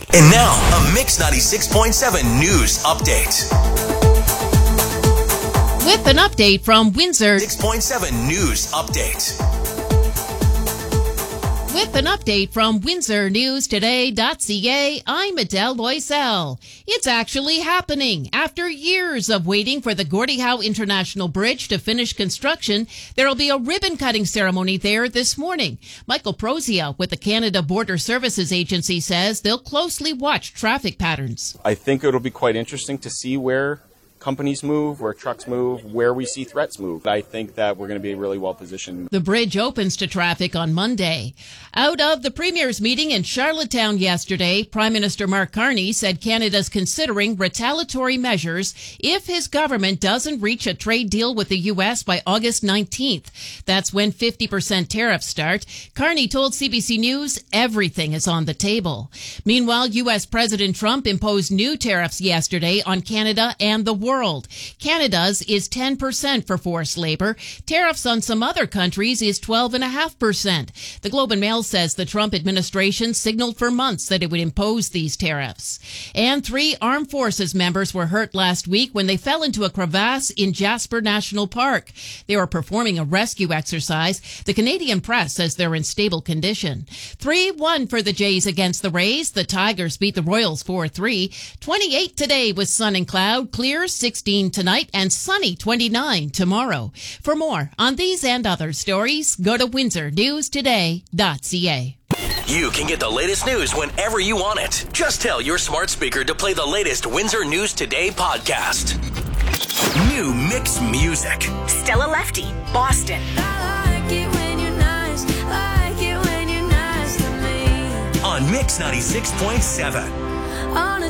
And now, a Mix 96.7 news update. With an update from Windsor. 6.7 news update. With an update from WindsorNewsToday.ca, I'm Adele Loisel. It's actually happening. After years of waiting for the Gordie Howe International Bridge to finish construction, there'll be a ribbon-cutting ceremony there this morning. Michael Prozia with the Canada Border Services Agency says they'll closely watch traffic patterns. I think it'll be quite interesting to see where companies move, where trucks move, where we see threats move. I think that we're going to be really well positioned. The bridge opens to traffic on Monday. Out of the Premier's meeting in Charlottetown yesterday, Prime Minister Mark Carney said Canada's considering retaliatory measures if his government doesn't reach a trade deal with the U.S. by August 19th. That's when 50% tariffs start. Carney told CBC News everything is on the table. Meanwhile, U.S. President Trump imposed new tariffs yesterday on Canada and the world. Canada's is 10% for forced labor. Tariffs on some other countries is 12.5%. The Globe and Mail says the Trump administration signaled for months that it would impose these tariffs. And 3 armed forces members were hurt last week when they fell into a crevasse in Jasper National Park. They were performing a rescue exercise. The Canadian press says they're in stable condition. 3-1 for the Jays against the Rays. The Tigers beat the Royals 4-3. 28 today with sun and cloud. Clear 16 tonight and sunny 29 tomorrow. For more on these and other stories, go to WindsorNewsToday.ca. You can get the latest news whenever you want it. Just tell your smart speaker to play the latest Windsor News Today podcast. New Mix music. Stella Lefty, Boston. I like it when you're nice. Like it when you're nice to me. On Mix 96.7. On a